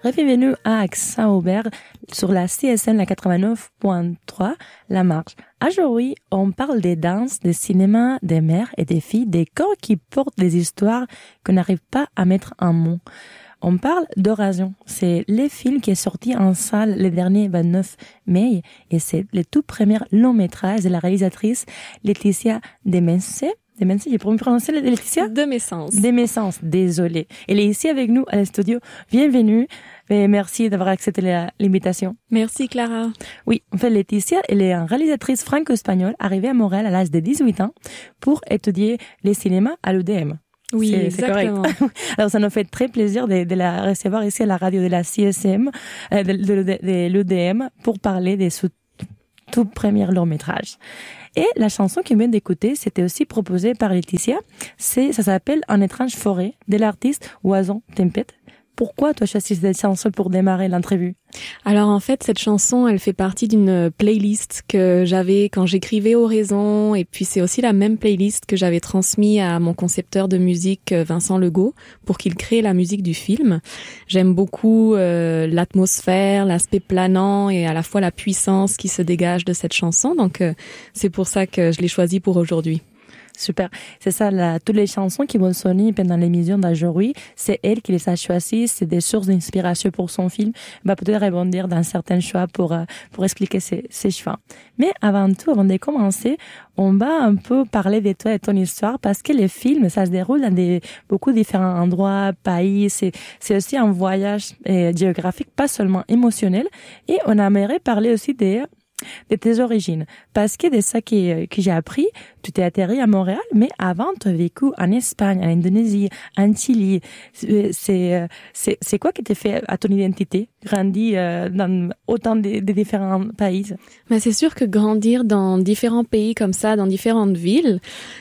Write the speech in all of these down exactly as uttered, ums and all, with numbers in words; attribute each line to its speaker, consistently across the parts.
Speaker 1: Bienvenue à Aix-Saint-Aubert sur la C S M la quatre-vingt-neuf point trois, La Marche. Aujourd'hui, on parle des danses, des cinémas, des mères et des filles, des corps qui portent des histoires qu'on n'arrive pas à mettre en mots. On parle d'Orasion. C'est le film qui est sorti en salle le dernier vingt-neuf mai et c'est le tout premier long métrage de la réalisatrice Laetitia Demense. Demense, j'ai promis de prononcer Laetitia?
Speaker 2: De Messence.
Speaker 1: De Messence, désolée. Elle est ici avec nous à la studio. Bienvenue et merci d'avoir accepté la, l'invitation.
Speaker 2: Merci Clara.
Speaker 1: Oui, en fait, Laetitia, elle est une réalisatrice franco-espagnole arrivée à Montréal à l'âge de dix-huit ans pour étudier le cinéma à l'U D M.
Speaker 2: Oui,
Speaker 1: c'est,
Speaker 2: exactement.
Speaker 1: C'est correct. Alors, ça nous fait très plaisir de, de la recevoir ici à la radio de la C S M, euh, de, de, de, de l'U D M, pour parler des sous, tout premiers longs métrages. Et la chanson qu'on vient d'écouter, c'était aussi proposée par Laetitia. C'est, ça s'appelle Un étrange forêt, de l'artiste Oison Tempête. Pourquoi tu as choisi cette chanson pour démarrer l'entrevue?
Speaker 2: Alors en fait, cette chanson, elle fait partie d'une playlist que j'avais quand j'écrivais Oraison, et puis c'est aussi la même playlist que j'avais transmise à mon concepteur de musique Vincent Legault pour qu'il crée la musique du film. J'aime beaucoup euh, l'atmosphère, l'aspect planant et à la fois la puissance qui se dégage de cette chanson, donc euh, c'est pour ça que je l'ai choisie pour aujourd'hui.
Speaker 1: Super. C'est ça, la, toutes les chansons qui vont sonner pendant l'émission d'aujourd'hui, c'est elle qui les a choisies, c'est des sources d'inspiration pour son film. Elle va peut-être rebondir dans certains choix pour, euh, pour expliquer ses, ses choix. Mais avant tout, avant de commencer, on va un peu parler de toi et ton histoire parce que les films, ça se déroule dans des, beaucoup différents endroits, pays, c'est, c'est aussi un voyage euh, géographique, pas seulement émotionnel. Et on aimerait parler aussi des, de tes origines. Parce que de ça que, que j'ai appris, tu t'es atterri à Montréal, mais avant, tu as vécu en Espagne, en Indonésie, en Chili. C'est, c'est, c'est quoi qui t'a fait à ton identité, grandi euh, dans autant de, de différents pays?
Speaker 2: Mais c'est sûr que grandir dans différents pays comme ça, dans différentes villes,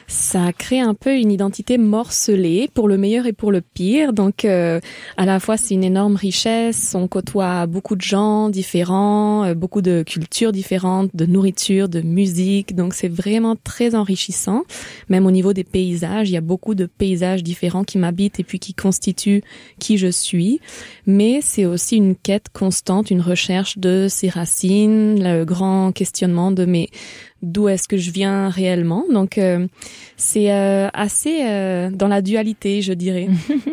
Speaker 2: ça crée un peu une identité morcelée, pour le meilleur et pour le pire. Donc, euh, à la fois, c'est une énorme richesse. On côtoie beaucoup de gens différents, euh, beaucoup de cultures différentes, de nourriture, de musique. Donc, c'est vraiment très enrichissant. Même au niveau des paysages, il y a beaucoup de paysages différents qui m'habitent et puis qui constituent qui je suis. Mais c'est aussi une quête constante, une recherche de ses racines, le grand questionnement de mes d'où est-ce que je viens réellement. Donc, euh, c'est euh, assez euh, dans la dualité, je dirais.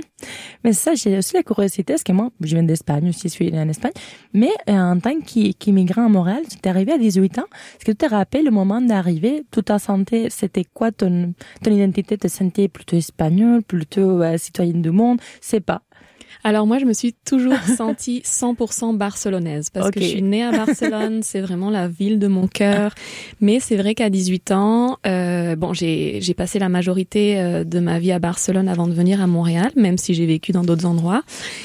Speaker 1: Mais ça, j'ai aussi la curiosité, parce que moi, je viens d'Espagne, aussi, je suis en Espagne, mais euh, en tant qu'immigrant à Montréal, tu t'es arrivé à dix-huit ans. Est-ce que tu te rappelles le moment d'arriver, tout ta santé, c'était quoi ton, ton identité? Tu te sentais plutôt espagnole, plutôt euh, citoyenne du monde? C'est pas.
Speaker 2: Alors moi, je me suis toujours sentie cent pour cent barcelonaise parce okay. que je suis née à Barcelone, c'est vraiment la ville de mon cœur. Mais c'est vrai qu'à dix-huit ans, euh, bon, j'ai j'ai passé la majorité euh, de ma vie à Barcelone avant de venir à Montréal, même si j'ai vécu dans d'autres endroits.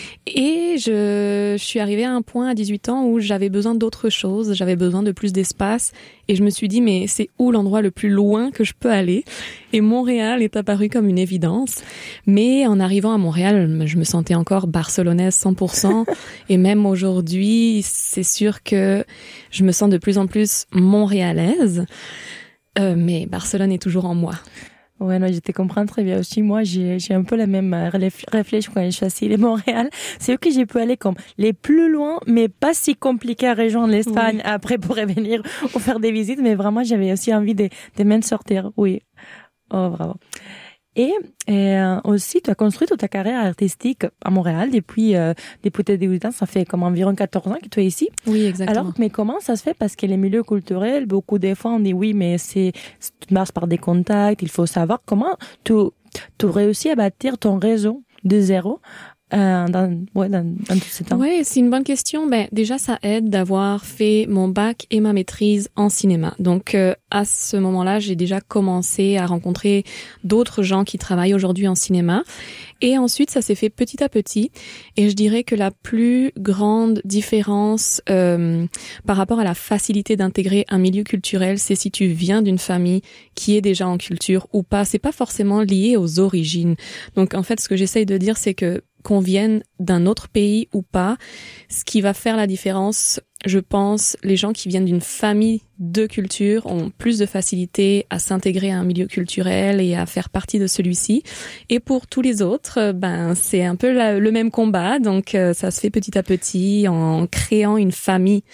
Speaker 2: Et je, je suis arrivée à un point à dix-huit ans où j'avais besoin d'autre chose, j'avais besoin de plus d'espace et je me suis dit mais c'est où l'endroit le plus loin que je peux aller? Et Montréal est apparu comme une évidence. Mais en arrivant à Montréal, je me sentais encore barcelonaise cent pour cent et même aujourd'hui, c'est sûr que je me sens de plus en plus montréalaise. Euh, mais Barcelone est toujours en moi.
Speaker 1: Ouais, non, je te comprends très bien aussi. Moi, j'ai, j'ai un peu la même réflexion quand j'ai choisi les Montréal. C'est eux que j'ai pu aller comme les plus loin, mais pas si compliqué à rejoindre l'Espagne oui. après pour revenir ou faire des visites. Mais vraiment, j'avais aussi envie de, de même sortir. Oui. Oh, bravo. Et, et euh, aussi, tu as construit toute ta carrière artistique à Montréal depuis euh, depuis tes dix-huit ans. Ça fait comme environ quatorze ans que tu es ici.
Speaker 2: Oui, exactement.
Speaker 1: Alors, mais comment ça se fait? Parce que les milieux culturels, beaucoup des fois, on dit oui, mais c'est tu marches par des contacts. Il faut savoir comment tu tu réussis à bâtir ton réseau de zéro. Euh, dans, ouais, dans, dans tout ce temps.
Speaker 2: Ouais, c'est une bonne question. Ben, déjà, ça aide d'avoir fait mon bac et ma maîtrise en cinéma. Donc, euh, à ce moment-là, j'ai déjà commencé à rencontrer d'autres gens qui travaillent aujourd'hui en cinéma. Et ensuite, ça s'est fait petit à petit. Et je dirais que la plus grande différence euh, par rapport à la facilité d'intégrer un milieu culturel, c'est si tu viens d'une famille qui est déjà en culture ou pas. C'est pas forcément lié aux origines. Donc, en fait, ce que j'essaye de dire, c'est que qu'on vienne d'un autre pays ou pas. Ce qui va faire la différence, je pense, les gens qui viennent d'une famille de culture ont plus de facilité à s'intégrer à un milieu culturel et à faire partie de celui-ci. Et pour tous les autres, ben c'est un peu la, le même combat. Donc euh, ça se fait petit à petit en créant une famille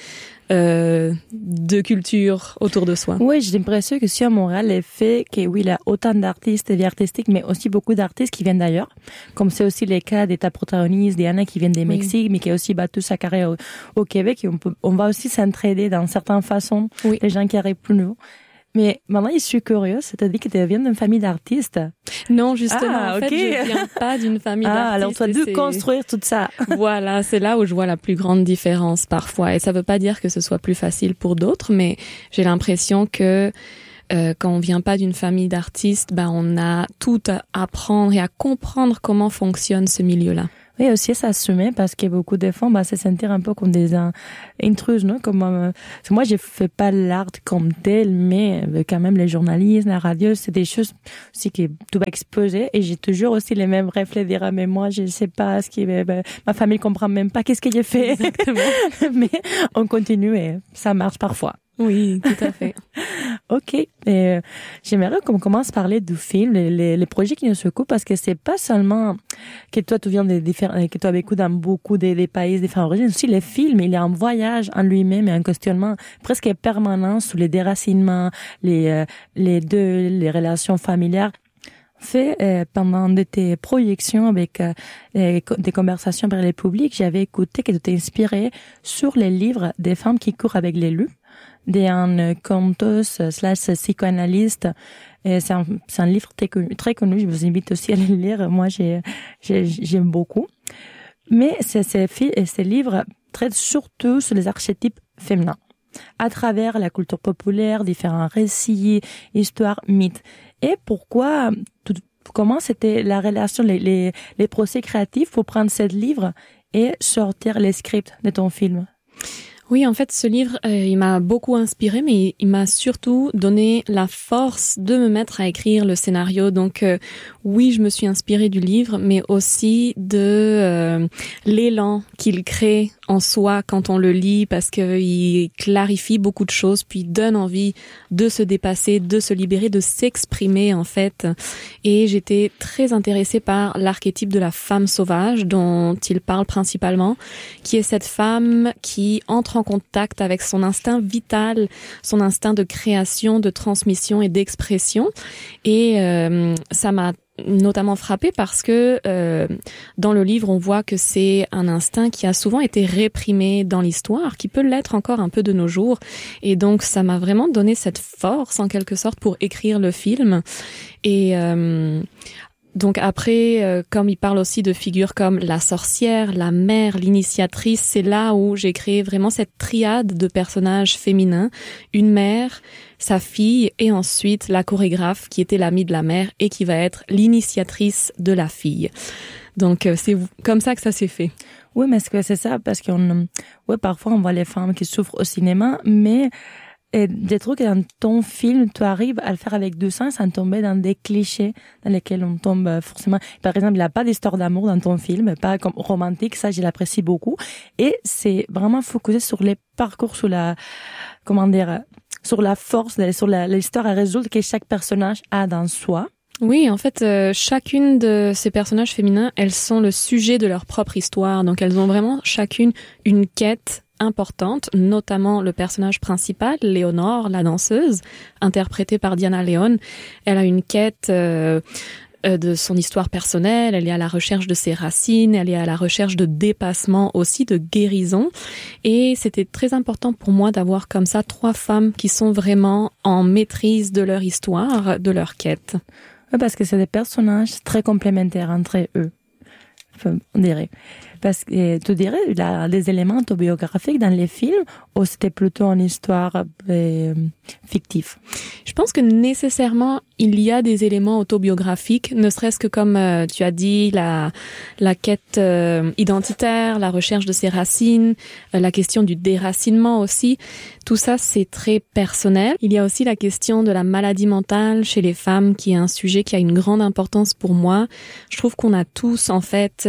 Speaker 2: Euh, de culture autour de soi.
Speaker 1: Oui, j'ai l'impression que si à Montréal, le fait que oui, il y a autant d'artistes et vie artistiques, mais aussi beaucoup d'artistes qui viennent d'ailleurs, comme c'est aussi le cas des ta protagonistes, d'Anna qui viennent des oui. Mexique, mais qui a aussi battu sa carrière au, au Québec, et on peut, on va aussi s'entraider dans certaines façons, oui. les gens qui arrivent plus nouveaux. Mais maintenant, je suis curieuse, c'est-à-dire que tu viens d'une famille d'artistes.
Speaker 2: Non, justement,
Speaker 1: ah,
Speaker 2: en
Speaker 1: okay.
Speaker 2: fait, je viens pas d'une famille
Speaker 1: ah,
Speaker 2: d'artistes.
Speaker 1: Alors, tu as dû c'est... construire tout ça.
Speaker 2: Voilà, c'est là où je vois la plus grande différence parfois. Et ça veut pas dire que ce soit plus facile pour d'autres, mais j'ai l'impression que euh, quand on vient pas d'une famille d'artistes, ben on a tout à apprendre et à comprendre comment fonctionne ce milieu-là.
Speaker 1: Oui, aussi s'assumer parce que beaucoup de fois, bah, se sentir un peu comme des uh, intruses, non? Comme euh, moi, je fais pas l'art comme tel, mais euh, quand même les journalistes, la radio, c'est des choses aussi que tu vas exposer. Et j'ai toujours aussi les mêmes reflets, dire ah, mais moi, je sais pas ce qui, bah, ma famille comprend même pas qu'est-ce que j'ai fait.
Speaker 2: Exactement.
Speaker 1: Mais on continue et ça marche parfois.
Speaker 2: Oui, tout à fait.
Speaker 1: Ok, et, euh, j'aimerais qu'on commence à parler du film, les, les, les projets qui nous secouent, parce que c'est pas seulement que toi tu viens des différents, que tu as vécu dans beaucoup des, des pays différents origines, aussi les films, il y a un voyage en lui-même et un questionnement presque permanent sur les déracinements, les euh, les deux, les relations familiales. Fait euh, pendant de tes projections avec euh, des conversations par les publics, j'avais écouté que tu t'es inspiré sur les livres des femmes qui courent avec les loups, d'une conteuse slash psychanalyste. Et c'est un, c'est un livre très connu, très connu. Je vous invite aussi à le lire. Moi, j'ai, j'ai j'aime beaucoup. Mais ces ces ces livres traitent surtout sur les archétypes féminins à travers la culture populaire, différents récits, histoires, mythes. Et pourquoi, tout, comment c'était la relation, les, les, les procès créatifs pour prendre ce livre et sortir les scripts de ton film?
Speaker 2: Oui, en fait, ce livre, euh, il m'a beaucoup inspiré, mais il m'a surtout donné la force de me mettre à écrire le scénario. Donc, euh, oui, je me suis inspirée du livre, mais aussi de euh, l'élan qu'il crée en soi quand on le lit, parce qu'il clarifie beaucoup de choses, puis donne envie de se dépasser, de se libérer, de s'exprimer, en fait. Et j'étais très intéressée par l'archétype de la femme sauvage, dont il parle principalement, qui est cette femme qui entre en en contact avec son instinct vital, son instinct de création, de transmission et d'expression. Et euh, ça m'a notamment frappée parce que euh, dans le livre, on voit que c'est un instinct qui a souvent été réprimé dans l'histoire, qui peut l'être encore un peu de nos jours. Et donc, ça m'a vraiment donné cette force, en quelque sorte, pour écrire le film. Et... Euh, Donc après, euh, comme il parle aussi de figures comme la sorcière, la mère, l'initiatrice, c'est là où j'ai créé vraiment cette triade de personnages féminins. Une mère, sa fille et ensuite la chorégraphe qui était l'amie de la mère et qui va être l'initiatrice de la fille. Donc euh, c'est comme ça que ça s'est fait.
Speaker 1: Oui, mais c'est que c'est ça, parce qu'on, ouais, parfois on voit les femmes qui souffrent au cinéma, mais et des trucs que dans ton film, tu arrives à le faire avec du sens, sans tomber dans des clichés dans lesquels on tombe forcément. Par exemple, il n'y a pas d'histoire d'amour dans ton film, pas comme romantique, ça je l'apprécie beaucoup. Et c'est vraiment focusé sur les parcours, sur la, comment dire, sur la force, sur la, l'histoire à résoudre que chaque personnage a dans soi.
Speaker 2: Oui, en fait, euh, chacune de ces personnages féminins, elles sont le sujet de leur propre histoire. Donc elles ont vraiment chacune une quête importante, notamment le personnage principal, Léonore, la danseuse, interprétée par Diana León. Elle a une quête euh, de son histoire personnelle, elle est à la recherche de ses racines, elle est à la recherche de dépassement aussi, de guérison. Et c'était très important pour moi d'avoir comme ça trois femmes qui sont vraiment en maîtrise de leur histoire, de leur quête.
Speaker 1: Oui, parce que c'est des personnages très complémentaires entre eux, enfin, on dirait. Parce que tu dirais, il y a des éléments autobiographiques dans les films ou c'était plutôt une histoire euh, fictive?
Speaker 2: Je pense que nécessairement, il y a des éléments autobiographiques, ne serait-ce que comme euh, tu as dit, la, la quête euh, identitaire, la recherche de ses racines, euh, la question du déracinement aussi. Tout ça, c'est très personnel. Il y a aussi la question de la maladie mentale chez les femmes, qui est un sujet qui a une grande importance pour moi. Je trouve qu'on a tous, en fait,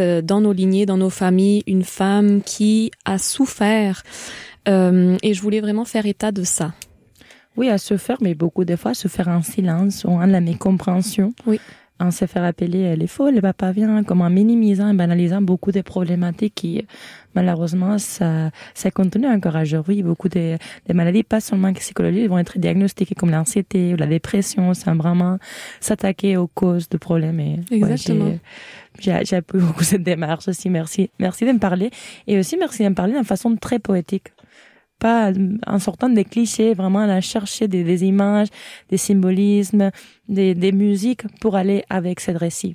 Speaker 2: dans nos lignées, dans nos familles, une femme qui a souffert. Euh, et je voulais vraiment faire état de ça.
Speaker 1: Oui, à se faire, mais beaucoup de fois, se faire en silence ou en la mécompréhension.
Speaker 2: Oui.
Speaker 1: En se faire appeler les faux, les papas viens, comme en minimisant et banalisant beaucoup de problématiques qui, malheureusement, ça, ça continue encore à aujourd'hui. Beaucoup de, de maladies, pas seulement psychologiques, vont être diagnostiquées comme l'anxiété ou la dépression, sans vraiment s'attaquer aux causes de problèmes. Et,
Speaker 2: exactement.
Speaker 1: Ouais, j'ai, j'ai, j'ai appris beaucoup cette démarche aussi. Merci. Merci de me parler. Et aussi, merci de me parler d'une façon très poétique. Pas en sortant des clichés, vraiment à chercher des, des images, des symbolismes, des, des musiques pour aller avec ce récit.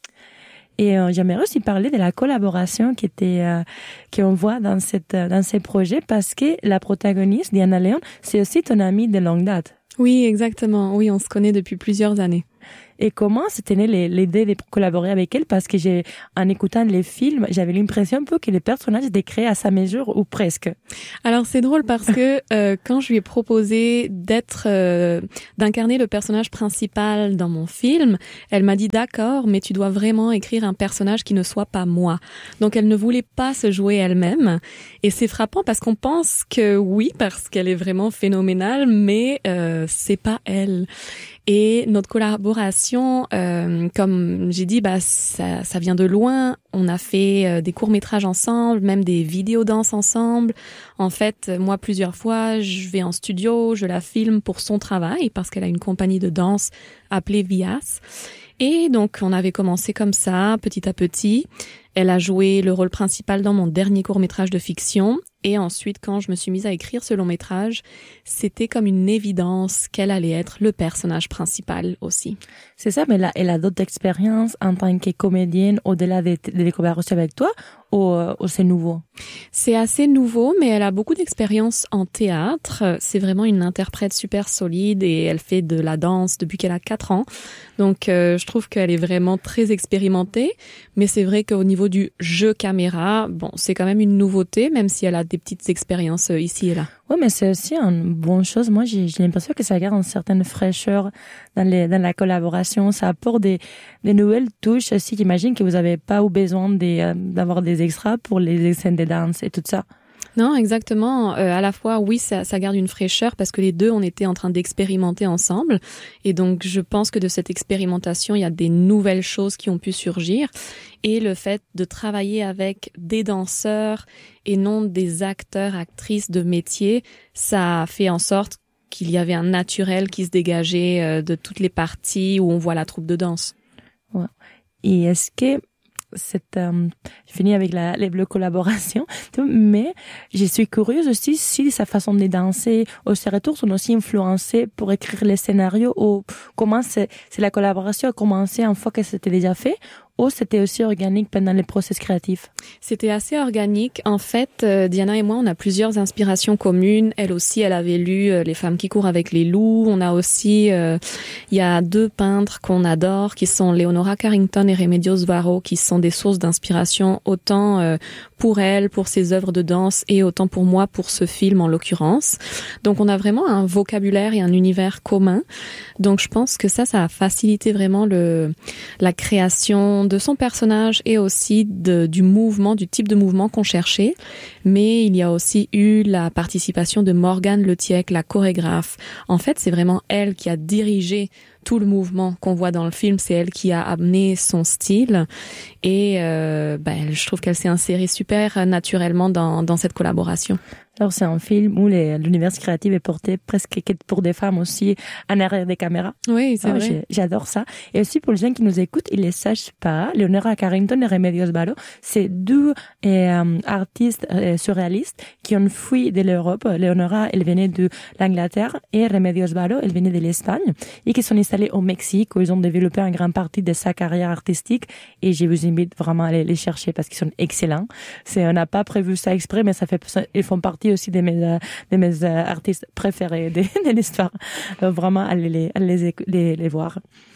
Speaker 1: Et euh, j'aimerais aussi parler de la collaboration qui était euh, qu'on voit dans cette dans ces projets, parce que la protagoniste Diana Leon, c'est aussi ton amie de longue date.
Speaker 2: Oui, exactement. Oui, on se connaît depuis plusieurs années.
Speaker 1: Et comment c'était né l'idée de collaborer avec elle? Parce que j'ai, en écoutant les films, j'avais l'impression un peu que les personnages étaient créés à sa mesure, ou presque.
Speaker 2: Alors c'est drôle parce que euh, quand je lui ai proposé d'être, euh, d'incarner le personnage principal dans mon film, elle m'a dit d'accord, mais tu dois vraiment écrire un personnage qui ne soit pas moi. Donc elle ne voulait pas se jouer elle-même. Et c'est frappant parce qu'on pense que oui, parce qu'elle est vraiment phénoménale, mais euh, c'est pas elle. Et notre collaboration, euh, comme j'ai dit, bah ça, ça vient de loin. On a fait euh, des courts-métrages ensemble, même des vidéos danse ensemble. En fait, moi, plusieurs fois, je vais en studio, je la filme pour son travail, parce qu'elle a une compagnie de danse appelée Vias. Et donc, on avait commencé comme ça, petit à petit. Elle a joué le rôle principal dans mon dernier court-métrage de fiction. Et ensuite, quand je me suis mise à écrire ce long-métrage, c'était comme une évidence qu'elle allait être le personnage principal aussi.
Speaker 1: C'est ça, mais là, elle a d'autres expériences en tant que comédienne au-delà des de, de collaborations avec toi, ou, ou c'est nouveau?
Speaker 2: C'est assez nouveau, mais elle a beaucoup d'expérience en théâtre. C'est vraiment une interprète super solide et elle fait de la danse depuis qu'elle a quatre ans. Donc, euh, je trouve qu'elle est vraiment très expérimentée. Mais c'est vrai qu'au niveau du jeu caméra, bon, c'est quand même une nouveauté, même si elle a des petites expériences ici et là.
Speaker 1: Oui, mais c'est aussi une bonne chose. Moi, j'ai, j'ai l'impression que ça garde une certaine fraîcheur dans, les, dans la collaboration. Ça apporte des, des nouvelles touches aussi. J'imagine que vous n'avez pas eu besoin de, euh, d'avoir des extras pour les scènes de danse et tout ça.
Speaker 2: Non, exactement. Euh, à la fois, oui, ça, ça garde une fraîcheur parce que les deux, on était en train d'expérimenter ensemble. Et donc, je pense que de cette expérimentation, il y a des nouvelles choses qui ont pu surgir. Et le fait de travailler avec des danseurs et non des acteurs, actrices de métier, ça a fait en sorte qu'il y avait un naturel qui se dégageait de toutes les parties où on voit la troupe de danse.
Speaker 1: Ouais. Et est-ce que cette, euh, je finis avec la, les bleues collaborations, mais je suis curieuse aussi si sa façon de danser ou ses retours sont aussi influencés pour écrire les scénarios, ou comment c'est, c'est la collaboration a commencé une fois que c'était déjà fait, ou c'était aussi organique pendant les processus créatifs?
Speaker 2: C'était assez organique. En fait, euh, Diana et moi, on a plusieurs inspirations communes. Elle aussi, elle avait lu euh, Les femmes qui courent avec les loups. On a aussi, il euh, y a deux peintres qu'on adore, qui sont Leonora Carrington et Remedios Varo, qui sont des sources d'inspiration autant euh, pour elle, pour ses œuvres de danse, et autant pour moi, pour ce film en l'occurrence. Donc, on a vraiment un vocabulaire et un univers commun. Donc, je pense que ça, ça a facilité vraiment le la création de son personnage et aussi de, du mouvement, du type de mouvement qu'on cherchait. Mais il y a aussi eu la participation de Morgane Letiec, la chorégraphe. En fait, c'est vraiment elle qui a dirigé tout le mouvement qu'on voit dans le film. C'est elle qui a amené son style. Et euh, ben, je trouve qu'elle s'est insérée super naturellement dans, dans cette collaboration.
Speaker 1: Alors, c'est un film où les, l'univers créatif est porté presque pour des femmes aussi en arrière des caméras.
Speaker 2: Oui, c'est
Speaker 1: ah,
Speaker 2: vrai.
Speaker 1: J'adore ça. Et aussi pour les gens qui nous écoutent, ils les sachent pas. Leonora Carrington et Remedios Varo, c'est deux euh, artistes euh, surréalistes qui ont fui de l'Europe. Leonora, elle venait de l'Angleterre et Remedios Varo, elle venait de l'Espagne et qui sont installés au Mexique où ils ont développé une grande partie de sa carrière artistique. Et je vous invite vraiment à aller les chercher parce qu'ils sont excellents. C'est, on n'a pas prévu ça exprès, mais ça fait, ils font partie aussi de mes, euh, de mes euh, artistes préférés de, de l'histoire. Euh, vraiment, allez les, allez les, les, les voir.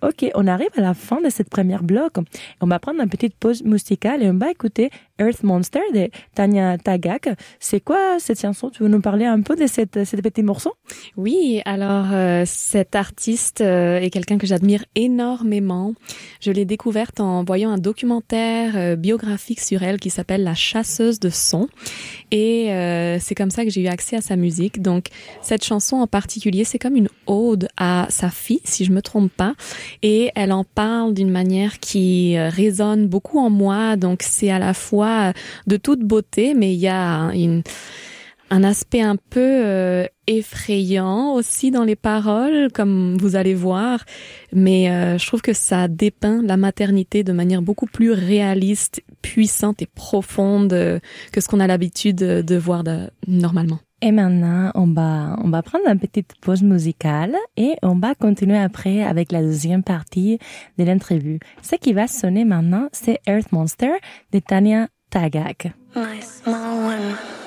Speaker 1: Ok, on arrive à la fin de cette première bloc. On va prendre une petite pause musicale et on va écouter Earth Monster de Tanya Tagaq. C'est quoi cette chanson? Tu veux nous parler un peu de cette, cette petit morceau?
Speaker 2: Oui, alors euh, cette artiste euh, est quelqu'un que j'admire énormément. Je l'ai découverte en voyant un documentaire euh, biographique sur elle qui s'appelle La chasseuse de sons. Et euh, c'est comme ça que j'ai eu accès à sa musique. Donc cette chanson en particulier, c'est comme une ode à sa fille, si je me trompe pas. Et elle en parle d'une manière qui euh, résonne beaucoup en moi. Donc c'est à la fois de toute beauté, mais il y a une, un aspect un peu euh, effrayant aussi dans les paroles, comme vous allez voir. Mais euh, je trouve que ça dépeint la maternité de manière beaucoup plus réaliste, puissante et profonde euh, que ce qu'on a l'habitude de, de voir de, normalement.
Speaker 1: Et maintenant, on va, on va prendre une petite pause musicale et on va continuer après avec la deuxième partie de l'interview. Ce qui va sonner maintenant, c'est Earth Monster de Tanya Tagaq.
Speaker 3: My small one.